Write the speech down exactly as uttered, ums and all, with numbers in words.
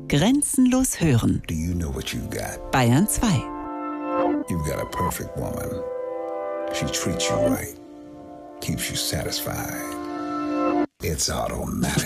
Grenzenlos hören. Do you know what you've got? Bayern zwei. You've got a perfect woman. She treats you right. Keeps you satisfied. It's automatic.